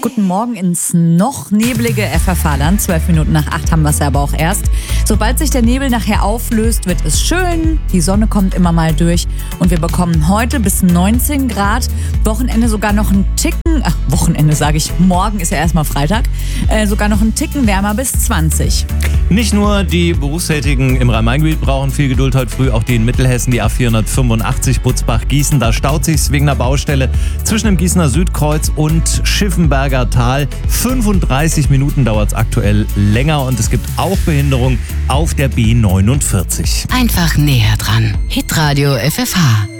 Guten Morgen ins noch neblige FFH-Land. 12 Minuten nach 8 haben wir es ja aber auch erst. Sobald sich der Nebel nachher auflöst, wird es schön. Die Sonne kommt immer mal durch. Und wir bekommen heute bis 19 Grad. Wochenende sogar noch einen Ticken. Wochenende sage ich. Morgen ist ja erstmal Freitag. Sogar noch einen Ticken wärmer bis 20. Nicht nur die Berufstätigen im Rhein-Main-Gebiet brauchen viel Geduld heute früh, auch die in Mittelhessen, die A485 Butzbach-Gießen. Da staut sich's wegen einer Baustelle zwischen dem Gießener Südkreuz und Schiffenberger Tal. 35 Minuten dauert es aktuell länger und es gibt auch Behinderung auf der B49. Einfach näher dran. Hitradio FFH.